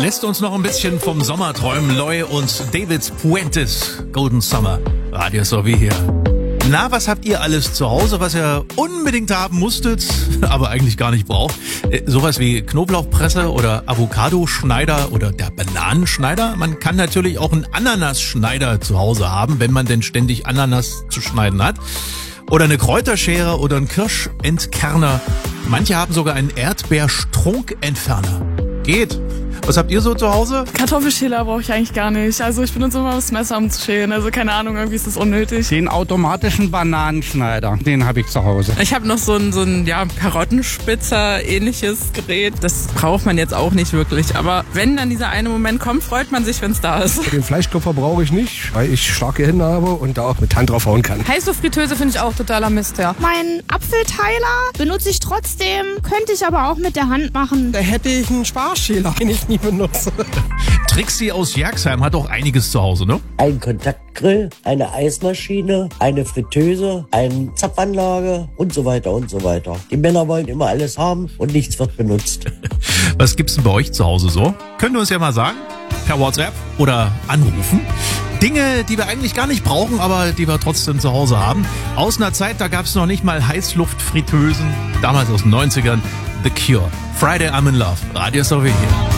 lässt uns noch ein bisschen vom Sommer träumen. Loy und David Puentes, Golden Summer. Radio Sowie hier. Na, was habt ihr alles zu Hause, was ihr unbedingt haben musstet, aber eigentlich gar nicht braucht? Sowas wie Knoblauchpresse oder Avocadoschneider oder der Bananenschneider. Man kann natürlich auch einen Ananasschneider zu Hause haben, wenn man denn ständig Ananas zu schneiden hat. Oder eine Kräuterschere oder einen Kirschentkerner. Manche haben sogar einen Erdbeerstrunkentferner. Geht. Was habt ihr so zu Hause? Kartoffelschäler brauche ich eigentlich gar nicht. Also ich benutze immer das Messer, um zu schälen. Also keine Ahnung, irgendwie ist das unnötig. Den automatischen Bananenschneider, den habe ich zu Hause. Ich habe noch so ein Karottenspitzer ähnliches Gerät. Das braucht man jetzt auch nicht wirklich. Aber wenn dann dieser eine Moment kommt, freut man sich, wenn es da ist. Den Fleischklopfer brauche ich nicht, weil ich starke Hände habe und da auch mit Hand draufhauen kann. Heißluftfritteuse finde ich auch totaler Mist, ja. Mein Apfelteiler benutze ich trotzdem, könnte ich aber auch mit der Hand machen. Da hätte ich einen Sparschäler, den ich nie benutze. Trixie aus Jerxheim hat auch einiges zu Hause, ne? Ein Kontaktgrill, eine Eismaschine, eine Fritteuse, eine Zapfanlage und so weiter und so weiter. Die Männer wollen immer alles haben und nichts wird benutzt. Was gibt's denn bei euch zu Hause so? Könnt ihr uns ja mal sagen? Per WhatsApp oder anrufen. Dinge, die wir eigentlich gar nicht brauchen, aber die wir trotzdem zu Hause haben. Aus einer Zeit, da gab's noch nicht mal Heißluftfritteusen. Damals aus den 90ern. The Cure. Friday I'm in Love. Radio Sowie hier.